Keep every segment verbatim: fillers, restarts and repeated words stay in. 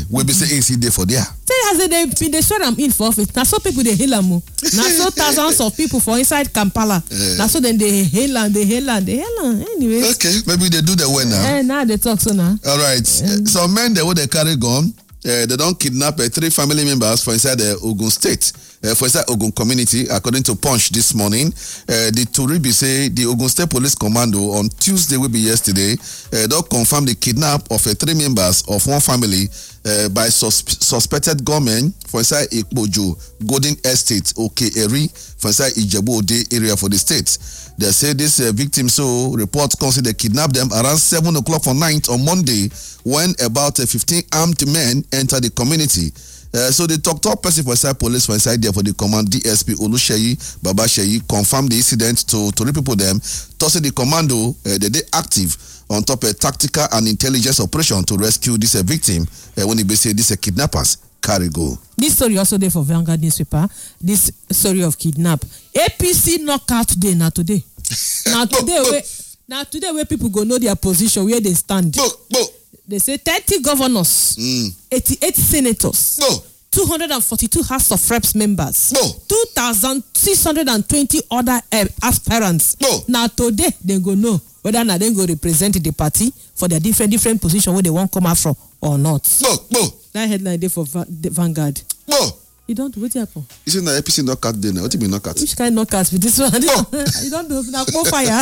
we be say A C day for there. Say as they been they swear am in for office. Now so people they hail am. Now so thousands of people for inside Kampala. Uh, now so then they hail am, they hail am, they hail am. Anyway. Okay, maybe they do the way now. Eh, now they talk so now. All right. Um, Some men they would they carry gun. Uh, they don't kidnap uh, three family members for inside the Ogun State, uh, for inside Ogun community, according to Punch this morning. Uh, the Turibi say the Ogun State Police Commando on Tuesday will be yesterday. Uh, they confirm the kidnap of uh, three members of one family uh, by sus- suspected gunmen for inside Ikpojo Golden Estate, Oke-Eri, for inside Ijebu Ode area for the state. They say this uh, victim, so report comes they kidnapped them around seven o'clock for night on Monday when about uh, fifteen armed men enter the community. Uh, so the talk talk person for inside police for inside there for the command D S P Olusheyi Babasheyi confirmed the incident to to the people them. Tossing the commando, uh, they they active on top of a tactical and intelligence operation to rescue this uh, victim uh, when they say this uh, kidnappers carry go. This story also there for Vanguard newspaper. This story of kidnap. A P C knockout day now today. Now today where now today where people go know their position where they stand. Bo, bo. They say thirty governors, mm. eighty-eight senators, no. two hundred forty-two House of Reps members, no. two thousand six hundred twenty other uh, aspirants. No. Now today they go know whether now they go represent the party for their different different position where they want come out from or not. No, no. That headline there for Va- the Vanguard. No. You don't wait happen. You say na A P C knockout day now. What do you mean knockout? Which kind of knockout with this one? No. You don't do now go fire.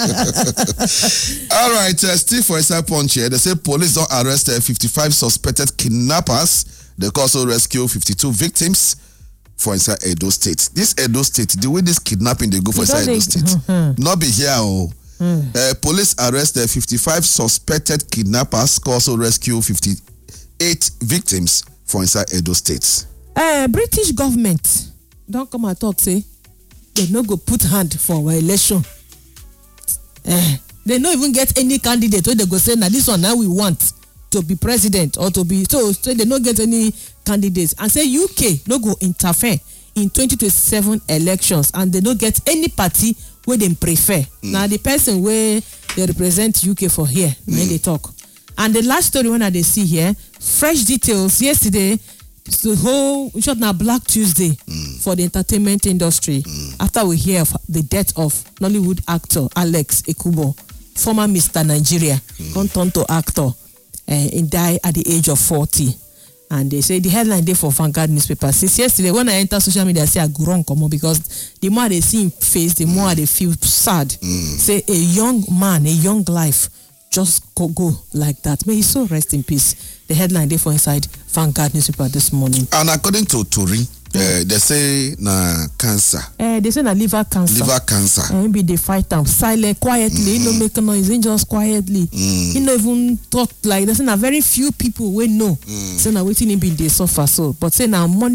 All right, uh, still for inside Punch here. They say police don't arrest uh, fifty-five suspected kidnappers. They also rescue fifty-two victims for inside Edo State. This Edo State, the way this kidnapping they go for inside Edo State, mm-hmm. not be here. Oh, mm. uh, police arrest uh, fifty-five suspected kidnappers. Also rescue fifty-eight victims for inside Edo State. Uh, British government don't come and talk say they no go put hand for our election. Uh, they no even get any candidate where they go say now this one now we want to be president or to be so, so they no get any candidates and say U K no go interfere in twenty twenty-seven elections and they no get any party where they prefer. Mm. Now the person where they represent U K for here mm. when they talk. And the last story one that they see here, fresh details yesterday. The whole short now Black Tuesday mm. for the entertainment industry mm. after we hear of the death of Nollywood actor Alex Ekubo, former Mister Nigeria, mm. come turn to actor, uh, and died at the age of forty. And they say the headline there for Vanguard newspaper since yesterday when I enter social media I say I go wrong come on because the more they see him face, the more they feel sad. Mm. Say a young man, a young life just go, go like that. May he so rest in peace. The headline there for inside Vanguard newspaper this morning. And according to Tori, mm. uh, they say na cancer. Uh, they say na liver cancer. Liver cancer. And maybe they fight them silent, quietly. Mm. He no make noise, he just quietly. Mm. He no even talk like. They say na very few people we know. Mm. Say na waiting him be they suffer so. But say na money.